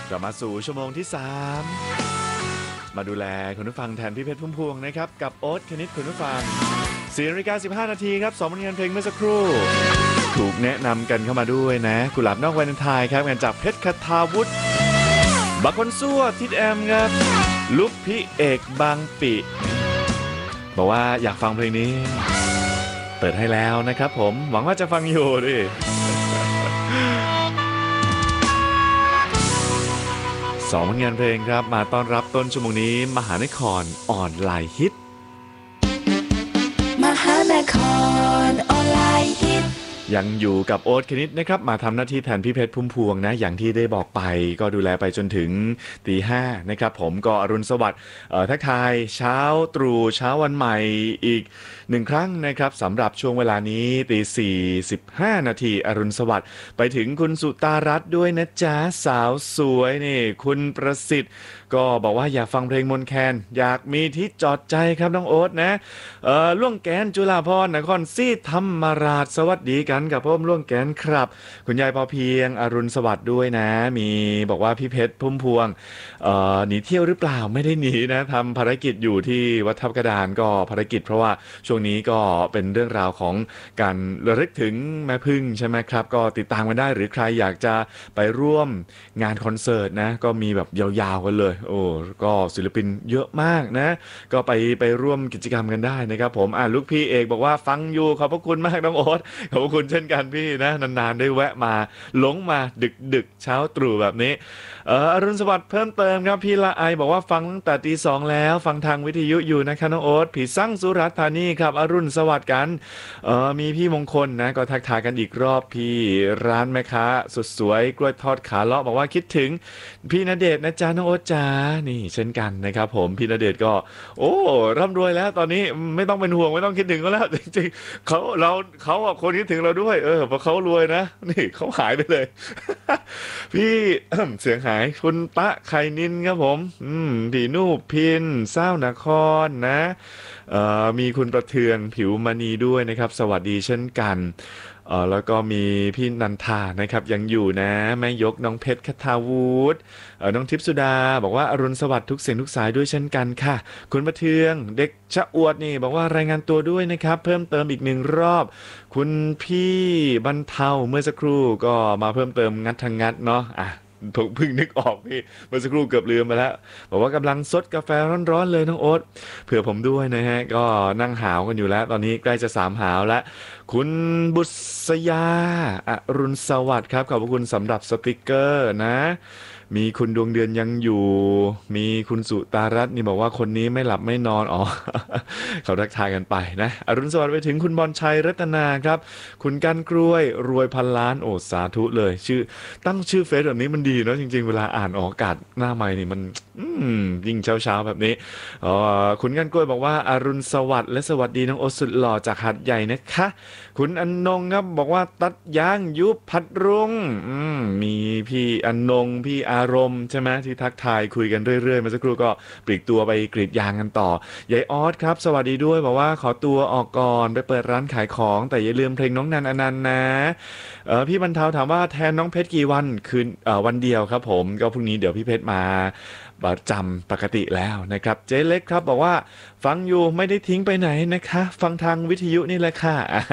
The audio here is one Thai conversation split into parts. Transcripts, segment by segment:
กลับมาสู่ชั่วโมงที่3มาดูแลคุณผู้ฟังแทนพี่เพชรพุ่มพวงนะครับกับโอ๊ตคณิตคุณผู้ฟัง4:15 นาทีครับ2 ผลงานเพลงเมื่อสักครู่ถูกแนะนำกันเข้ามาด้วยนะกุหลาบนอกวาเลนไทน์ครับงานจากเพชรคทาวุฒิบักคนซั่วทิดแอมครับลุกพี่เอกบางปิบอกว่าอยากฟังเพลงนี้เปิดให้แล้วนะครับผมหวังว่าจะฟังอยู่ดิ2 ผลงานเพลงครับมาต้อนรับต้นชั่วโมงนี้มหานครออนไลน์ฮิตมหานครออนไลน์ฮิตยังอยู่กับโอ๊ตคณิตนะครับมาทำหน้าที่แทนพี่เพชรพุ่มพวงนะอย่างที่ได้บอกไปก็ดูแลไปจนถึงตี 5นะครับผมก็อรุณสวัสดิ์ทักทายเช้าตรู่เช้าวันใหม่อีก1 ครั้งนะครับสำหรับช่วงเวลานี้ตี 4:15 นาทีอรุณสวัสดิ์ไปถึงคุณสุตารัตน์ด้วยนะจ๊ะสาวสวยนี่คุณประสิทธิ์ก็บอกว่าอยากฟังเพลงมนต์แคนอยากมีที่จอดใจครับน้องโอ๊ตนะล่วงแกนจุฬาภรณ์นครศรีธรรมราชสวัสดีกันกับพ่อล่วงแกนครับคุณยายพอเพียงอรุณสวัสดิ์ด้วยนะมีบอกว่าพี่เพชรพุ่มพวงหนีเที่ยวหรือเปล่าไม่ได้หนีนะทำภารกิจอยู่ที่วัดทับกระดานก็ภารกิจเพราะว่าช่วงนี้ก็เป็นเรื่องราวของการระลึกถึงแม่พึ่งใช่ไหมครับก็ติดตามกันได้หรือใครอยากจะไปร่วมงานคอนเสิร์ตนะก็มีแบบยาวๆกันเลยโอ้ก็ศิลปินเยอะมากนะก็ไปร่วมกิจกรรมกันได้นะครับผมลูกพี่เอกบอกว่าฟังอยู่ขอบพระคุณมากน้องโอ๊ตขอบพระคุณเช่นกันพี่นะนานๆได้แวะมาหลงมาดึกเช้าตรู่แบบนี้อรุณสวัสดิ์เพิ่มเติมครับพี่ละไอบอกว่าฟังตั้งแต่ตี 2แล้วฟังทางวิทยุอยู่นะคะน้องโอ๊ตผีสั่งสุราษฎร์ธานีครับอรุณสวัสดิ์กันมีพี่มงคลนะก็ทักทายกันอีกรอบพี่ร้านแม่ค้าสุดสวยกล้วยทอดขาเลาะบอกว่าคิดถึงพี่ณเดชน์นะจ๊ะน้องโอ๊ตจ๋านี่เช่นกันนะครับผมพี่ณเดชน์ก็โอ้ร่ำรวยแล้วตอนนี้ไม่ต้องเป็นห่วงไม่ต้องคิดถึงก็แล้วจริงๆเขาคนคิดถึงเราด้วยเพราะเขารวยนะนี่เขาหายไปเลย พี่ เสียงหายคุณตะไข่นินครับผมพี่นูพินเศร้านครนะมีคุณประเทืองผิวมณีด้วยนะครับสวัสดีเช่นกันแล้วก็มีพี่นันทานะครับยังอยู่นะแม่ยกน้องเพชรคทาวุฒิน้องทิพย์สุดาบอกว่าอรุณสวัสดิ์ทุกเสียงทุกสายด้วยเช่นกันค่ะคุณประเทืองเด็กชะอวดนี่บอกว่ารายงานตัวด้วยนะครับเพิ่มเติมอีก1 รอบคุณพี่บรรเทาเมื่อสักครู่ก็มาเพิ่มเติมงัดทางงัดเนาะผมเพิ่งนึกออกพี่เมื่อสักครู่เกือบลืมไปแล้วบอกว่ากำลังซดกาแฟร้อนๆเลยน้องโอ๊ตเผื่อผมด้วยนะฮะก็นั่งหาวกันอยู่แล้วตอนนี้ใกล้จะ3 หาวแล้วคุณบุษยาอรุณสวัสดิ์ครับขอบคุณสำหรับสติกเกอร์นะมีคุณดวงเดือนยังอยู่มีคุณสุตารัตน์นี่บอกว่าคนนี้ไม่หลับไม่นอนเขาทักทายกันไปนะอรุณสวัสดิ์ไปถึงคุณบอลชัยรัตนาครับคุณกันกล้วยรวยพันล้านโอ้สาธุเลยตั้งชื่อเฟซแบบนี้มันดีเนาะจริงๆเวลาอ่านออกอากาศหน้าไมค์นี่มันยิ่งเช้าๆแบบนี้คุณกันกล้วยบอกว่าอรุณสวัสดิ์และสวัสดีน้องโอสุดหล่อจากหัดใหญ่นะคะคุณอนนงครับบอกว่าตัดยางยุบพัดรุงมีพี่อนนงพี่อารมณ์ใช่ไหมที่ทักทายคุยกันเรื่อยๆเมื่อสักครู่ก็ปลีกตัวไปกรีดยางกันต่อยายออสครับสวัสดีด้วยบอกว่าขอตัวออกก่อนไปเปิดร้านขายของแต่อย่าลืมเพลงน้องนันอนันต์นะพี่บรรเทาถามว่าแทนน้องเพชรกี่วันคืนวันเดียวครับผมก็พรุ่งนี้เดี๋ยวพี่เพชรมาประจำปกติแล้วนะครับเจ๊เล็กครับบอกว่าฟังอยู่ไม่ได้ทิ้งไปไหนนะคะฟังทางวิทยุนี่แหละค่ะ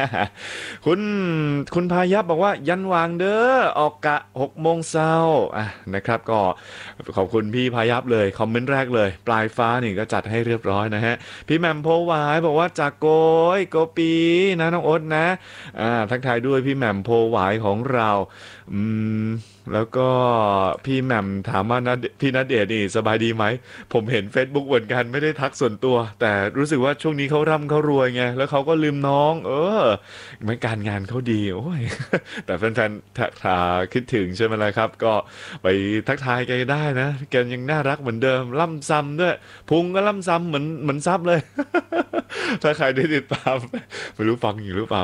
คุณพายับบอกว่ายันวางเด้อออกกะ6 โมงเช้านะครับก็ขอบคุณพี่พายับเลยคอมเมนต์แรกเลยปลายฟ้านี่ก็จัดให้เรียบร้อยนะฮะพี่แหม่มโพหวายบอกว่าจากโกปีนะน้องโอ๊ตนะทักทายด้วยพี่แหม่มโพหวายของเราแล้วก็พี่แหม่มถามว่าพี่ณเดชน์นี่สบายดีไหมผมเห็น Facebook เหมือนกันไม่ได้ทักส่วนตัวแต่รู้สึกว่าช่วงนี้เขาร่ำเขารวยไงแล้วเขาก็ลืมน้องไม่การงานเขาดีโอ้ยแต่แฟนๆคิดถึงใช่ไหมล่ะครับก็ไปทักทายแกได้นะแกยังน่ารักเหมือนเดิมล่ำซ้ำด้วยพุงก็ล่ำซ้ำเหมือนซับเลยถ้าใครได้ติดตามไม่รู้ฟังอยู่หรือเปล่า